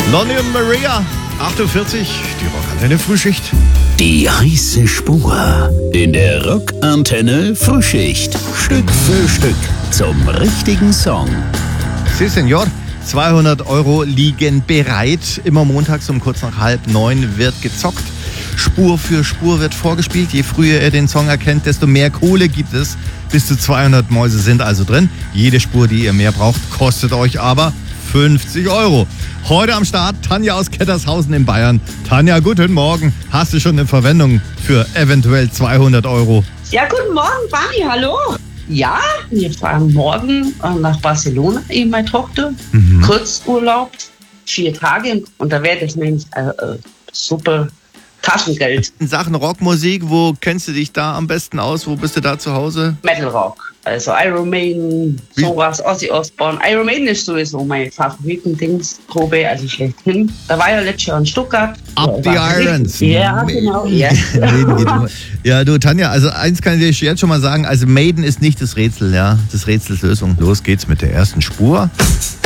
Lonnie und Maria, 48, die Rockantenne Frühschicht. Die heiße Spur in der Rockantenne Frühschicht. Stück für Stück zum richtigen Song. Si, Senor. 200 € liegen bereit. Immer montags um kurz nach 8:30 wird gezockt. Spur für Spur wird vorgespielt. Je früher ihr den Song erkennt, desto mehr Kohle gibt es. Bis zu 200 Mäuse sind also drin. Jede Spur, die ihr mehr braucht, kostet euch aber 50 €. Heute am Start Tanja aus Kettershausen in Bayern. Tanja, guten Morgen. Hast du schon eine Verwendung für eventuell 200 €? Ja, guten Morgen, Barry, hallo. Ja, wir fahren morgen nach Barcelona, eben meine Tochter. Kurzurlaub, 4 Tage. Und da werde ich nämlich super Taschengeld. In Sachen Rockmusik, wo kennst du dich da am besten aus? Wo bist du da zu Hause? Metal Rock, also Iron Maiden, sowas, Ozzy Osbourne. Iron Maiden ist sowieso mein Favoriten-Dings-Probe, also schlechthin. Da war ja letztes Jahr in Stuttgart. Up the Irons. Ja, genau. Yes. Ja, du Tanja, also eins kann ich dir jetzt schon mal sagen, also Maiden ist nicht das Rätsel, ja, das Rätselslösung. Los geht's mit der ersten Spur.